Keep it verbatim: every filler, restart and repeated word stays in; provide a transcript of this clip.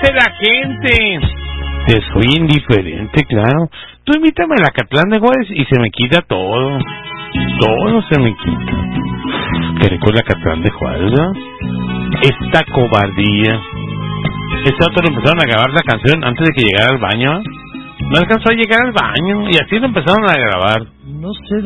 dice la gente? Te soy indiferente, claro. Tú invítame a la Catlán de Juárez y se me quita todo. Todo se me quita. ¿Qué rico la Catlán de Juárez, ¿no? Esta cobardía. Este otro lo empezaron a grabar la canción antes de que llegara al baño. No alcanzó a llegar al baño y así lo empezaron a grabar. No sé